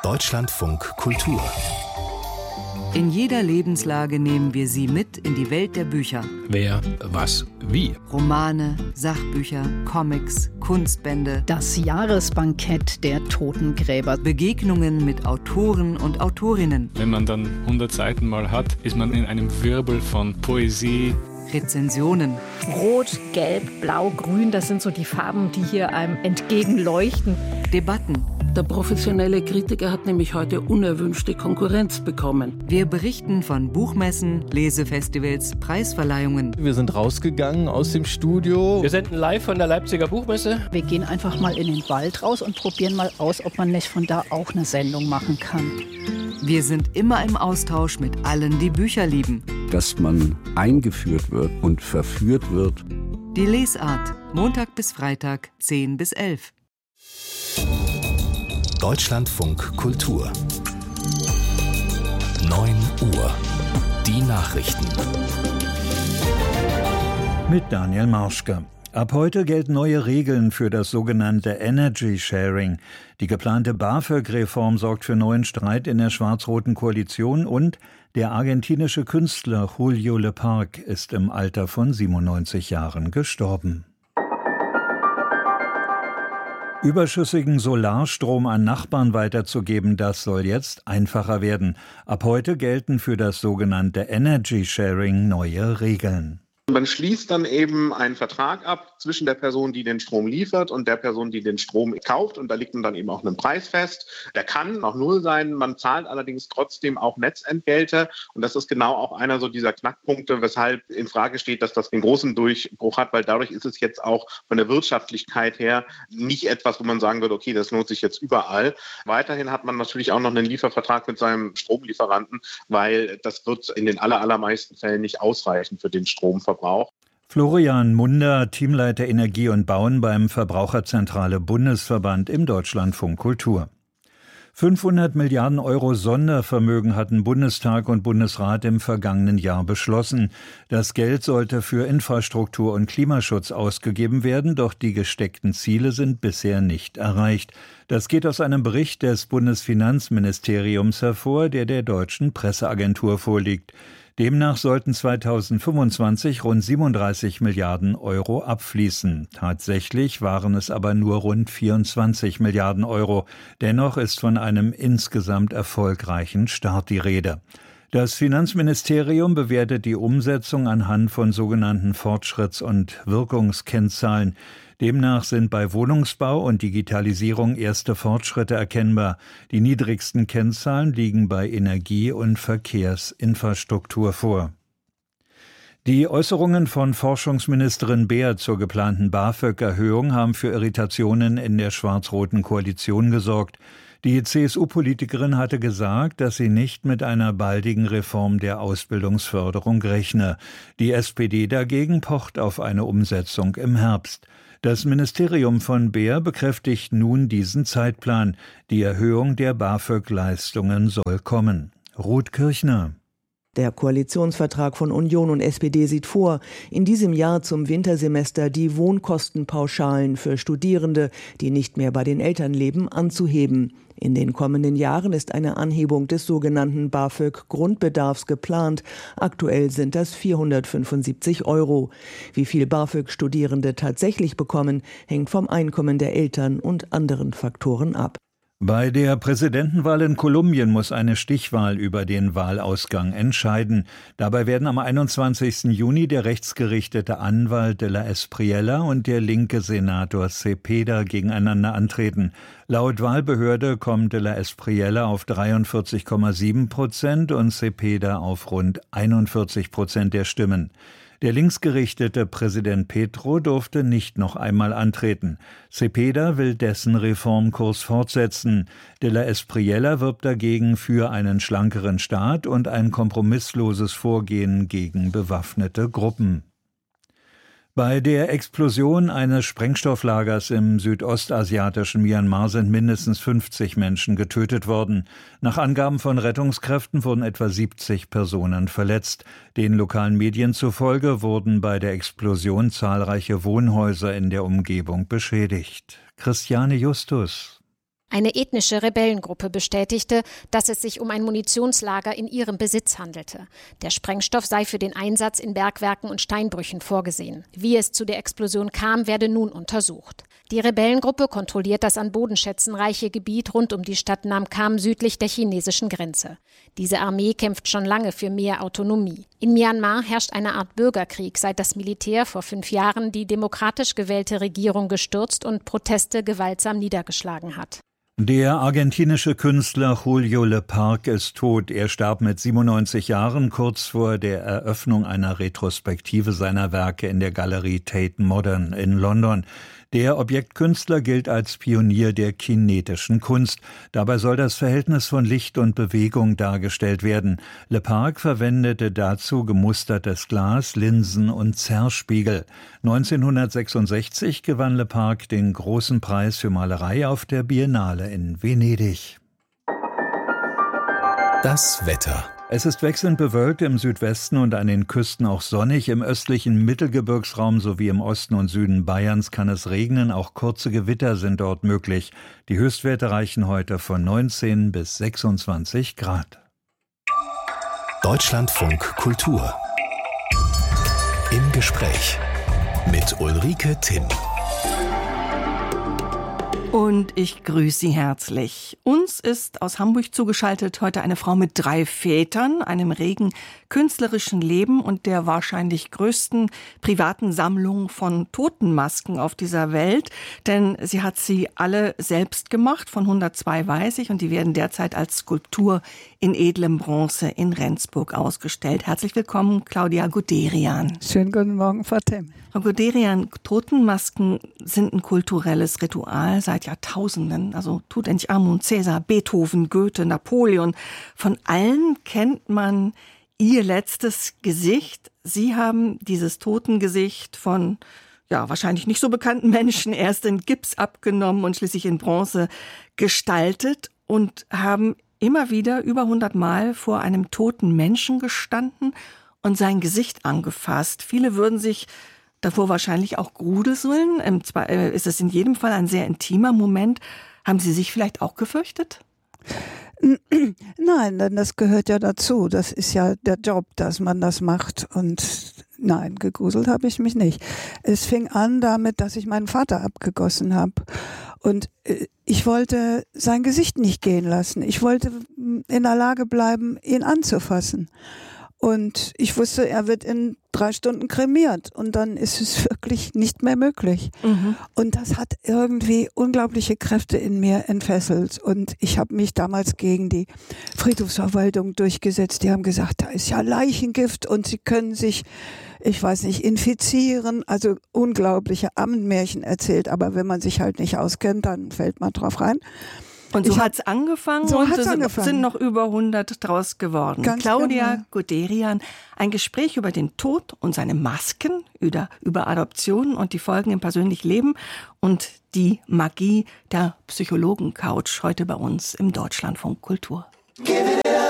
Deutschlandfunk Kultur. In jeder Lebenslage nehmen wir Sie mit in die Welt der Bücher. Wer, was, wie. Romane, Sachbücher, Comics, Kunstbände. Das Jahresbankett der Totengräber. Begegnungen mit Autoren und Autorinnen. Wenn man dann 100 Seiten mal hat, ist man in einem Wirbel von Poesie. Rezensionen. Rot, Gelb, Blau, Grün, das sind so die Farben, die hier einem entgegenleuchten. Debatten. Der professionelle Kritiker hat nämlich heute unerwünschte Konkurrenz bekommen. Wir berichten von Buchmessen, Lesefestivals, Preisverleihungen. Wir sind rausgegangen aus dem Studio. Wir senden live von der Leipziger Buchmesse. Wir gehen einfach mal in den Wald raus und probieren mal aus, ob man nicht von da auch eine Sendung machen kann. Wir sind immer im Austausch mit allen, die Bücher lieben. Dass man eingeführt wird und verführt wird. Die Lesart, Montag bis Freitag, 10 bis 11. Deutschlandfunk Kultur. 9 Uhr. Die Nachrichten. Mit Daniel Marschke. Ab heute gelten neue Regeln für das sogenannte Energy Sharing. Die geplante BAföG-Reform sorgt für neuen Streit in der schwarz-roten Koalition und der argentinische Künstler Julio Lepage ist im Alter von 97 Jahren gestorben. Überschüssigen Solarstrom an Nachbarn weiterzugeben, das soll jetzt einfacher werden. Ab heute gelten für das sogenannte Energy Sharing neue Regeln. Man schließt dann eben einen Vertrag ab zwischen der Person, die den Strom liefert und der Person, die den Strom kauft. Und da liegt dann eben auch ein Preis fest. Der kann auch null sein. Man zahlt allerdings trotzdem auch Netzentgelte. Und das ist genau auch einer so dieser Knackpunkte, weshalb in Frage steht, dass das einen großen Durchbruch hat. Weil dadurch ist es jetzt auch von der Wirtschaftlichkeit her nicht etwas, wo man sagen würde, okay, das lohnt sich jetzt überall. Weiterhin hat man natürlich auch noch einen Liefervertrag mit seinem Stromlieferanten, weil das wird in den allermeisten Fällen nicht ausreichen für den Stromverbrauch. Florian Munder, Teamleiter Energie und Bauen beim Verbraucherzentrale Bundesverband im Deutschlandfunk Kultur. 500 Milliarden Euro Sondervermögen hatten Bundestag und Bundesrat im vergangenen Jahr beschlossen. Das Geld sollte für Infrastruktur und Klimaschutz ausgegeben werden, doch die gesteckten Ziele sind bisher nicht erreicht. Das geht aus einem Bericht des Bundesfinanzministeriums hervor, der der Deutschen Presseagentur vorliegt. Demnach sollten 2025 rund 37 Milliarden Euro abfließen. Tatsächlich waren es aber nur rund 24 Milliarden Euro. Dennoch ist von einem insgesamt erfolgreichen Start die Rede. Das Finanzministerium bewertet die Umsetzung anhand von sogenannten Fortschritts- und Wirkungskennzahlen. Demnach sind bei Wohnungsbau und Digitalisierung erste Fortschritte erkennbar. Die niedrigsten Kennzahlen liegen bei Energie- und Verkehrsinfrastruktur vor. Die Äußerungen von Forschungsministerin Beer zur geplanten BAföG-Erhöhung haben für Irritationen in der schwarz-roten Koalition gesorgt. Die CSU-Politikerin hatte gesagt, dass sie nicht mit einer baldigen Reform der Ausbildungsförderung rechne. Die SPD dagegen pocht auf eine Umsetzung im Herbst. Das Ministerium von Beer bekräftigt nun diesen Zeitplan. Die Erhöhung der BAföG-Leistungen soll kommen. Ruth Kirchner. Der Koalitionsvertrag von Union und SPD sieht vor, in diesem Jahr zum Wintersemester die Wohnkostenpauschalen für Studierende, die nicht mehr bei den Eltern leben, anzuheben. In den kommenden Jahren ist eine Anhebung des sogenannten BAföG-Grundbedarfs geplant. Aktuell sind das 475 €. Wie viel BAföG-Studierende tatsächlich bekommen, hängt vom Einkommen der Eltern und anderen Faktoren ab. Bei der Präsidentenwahl in Kolumbien muss eine Stichwahl über den Wahlausgang entscheiden. Dabei werden am 21. Juni der rechtsgerichtete Anwalt de la Espriella und der linke Senator Cepeda gegeneinander antreten. Laut Wahlbehörde kommt de la Espriella auf 43,7% und Cepeda auf rund 41% der Stimmen. Der linksgerichtete Präsident Petro durfte nicht noch einmal antreten. Cepeda will dessen Reformkurs fortsetzen. De la Espriella wirbt dagegen für einen schlankeren Staat und ein kompromissloses Vorgehen gegen bewaffnete Gruppen. Bei der Explosion eines Sprengstofflagers im südostasiatischen Myanmar sind mindestens 50 Menschen getötet worden. Nach Angaben von Rettungskräften wurden etwa 70 Personen verletzt. Den lokalen Medien zufolge wurden bei der Explosion zahlreiche Wohnhäuser in der Umgebung beschädigt. Christiane Justus. Eine ethnische Rebellengruppe bestätigte, dass es sich um ein Munitionslager in ihrem Besitz handelte. Der Sprengstoff sei für den Einsatz in Bergwerken und Steinbrüchen vorgesehen. Wie es zu der Explosion kam, werde nun untersucht. Die Rebellengruppe kontrolliert das an Bodenschätzen reiche Gebiet rund um die Stadt Nam-Kham südlich der chinesischen Grenze. Diese Armee kämpft schon lange für mehr Autonomie. In Myanmar herrscht eine Art Bürgerkrieg, seit das Militär vor 5 Jahren die demokratisch gewählte Regierung gestürzt und Proteste gewaltsam niedergeschlagen hat. Der argentinische Künstler Julio Lepage ist tot. Er starb mit 97 Jahren kurz vor der Eröffnung einer Retrospektive seiner Werke in der Galerie Tate Modern in London. Der Objektkünstler gilt als Pionier der kinetischen Kunst. Dabei soll das Verhältnis von Licht und Bewegung dargestellt werden. Lepage verwendete dazu gemustertes Glas, Linsen und Zerrspiegel. 1966 gewann Lepage den großen Preis für Malerei auf der Biennale in Venedig. Das Wetter. Es ist wechselnd bewölkt, im Südwesten und an den Küsten auch sonnig. Im östlichen Mittelgebirgsraum sowie im Osten und Süden Bayerns kann es regnen. Auch kurze Gewitter sind dort möglich. Die Höchstwerte reichen heute von 19 bis 26 Grad. Deutschlandfunk Kultur. Im Gespräch mit Ulrike Timm. Und ich grüße Sie herzlich. Uns ist aus Hamburg zugeschaltet heute eine Frau mit 3 Vätern, einem regen künstlerischen Leben und der wahrscheinlich größten privaten Sammlung von Totenmasken auf dieser Welt. Denn sie hat sie alle selbst gemacht, von 102 weiß ich, und die werden derzeit als Skulptur in edlem Bronze in Rendsburg ausgestellt. Herzlich willkommen, Claudia Guderian. Schönen guten Morgen, Frau Timm. Frau Guderian, Totenmasken sind ein kulturelles Ritual seit Jahrtausenden. Also Tutanchamun, Cäsar, Beethoven, Goethe, Napoleon. Von allen kennt man ihr letztes Gesicht. Sie haben dieses Totengesicht von wahrscheinlich nicht so bekannten Menschen erst in Gips abgenommen und schließlich in Bronze gestaltet und haben immer wieder über 100 Mal vor einem toten Menschen gestanden und sein Gesicht angefasst. Viele würden sich davor wahrscheinlich auch gruseln. Ist es in jedem Fall ein sehr intimer Moment. Haben Sie sich vielleicht auch gefürchtet? Nein, denn das gehört ja dazu. Das ist ja der Job, dass man das macht. Und nein, gegruselt habe ich mich nicht. Es fing an damit, dass ich meinen Vater abgegossen habe. Und ich wollte sein Gesicht nicht gehen lassen. Ich wollte in der Lage bleiben, ihn anzufassen. Und ich wusste, er wird in 3 Stunden kremiert und dann ist es wirklich nicht mehr möglich. Mhm. Und das hat irgendwie unglaubliche Kräfte in mir entfesselt. Und ich habe mich damals gegen die Friedhofsverwaltung durchgesetzt. Die haben gesagt, da ist ja Leichengift und sie können sich, infizieren. Also unglaubliche Ammenmärchen erzählt. Aber wenn man sich halt nicht auskennt, dann fällt man drauf rein. Und so hat's angefangen und es sind noch über 100 draus geworden. Ganz Claudia genau. Guderian, ein Gespräch über den Tod und seine Masken, über Adoption und die Folgen im persönlichen Leben und die Magie der Psychologen-Couch heute bei uns im Deutschlandfunk Kultur. Give it